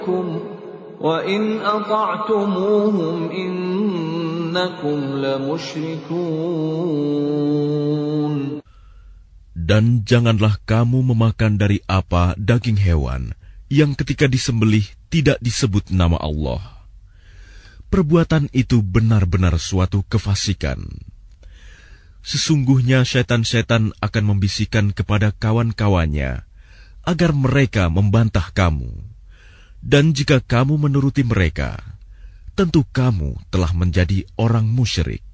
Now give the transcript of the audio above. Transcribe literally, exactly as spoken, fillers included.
وَإِنْ أَطَعْتُمُوهُمْ إِنَّكُمْ لَمُشْرِكُونَ. Dan janganlah kamu memakan dari apa daging hewan yang ketika disembelih tidak disebut nama Allah. Perbuatan itu benar-benar suatu kefasikan. Sesungguhnya syaitan-syaitan akan membisikkan kepada kawan-kawannya agar mereka membantah kamu. Dan jika kamu menuruti mereka, tentu kamu telah menjadi orang musyrik.